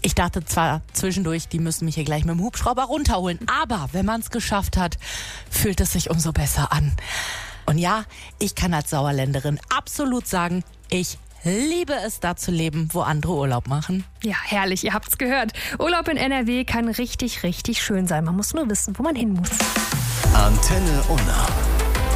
Ich dachte zwar zwischendurch, die müssen mich hier gleich mit dem Hubschrauber runterholen, aber wenn man es geschafft hat, fühlt es sich umso besser an. Und ja, ich kann als Sauerländerin absolut sagen, ich liebe es, da zu leben, wo andere Urlaub machen. Ja, herrlich, ihr habt's gehört. Urlaub in NRW kann richtig, richtig schön sein. Man muss nur wissen, wo man hin muss. Antenne Unna.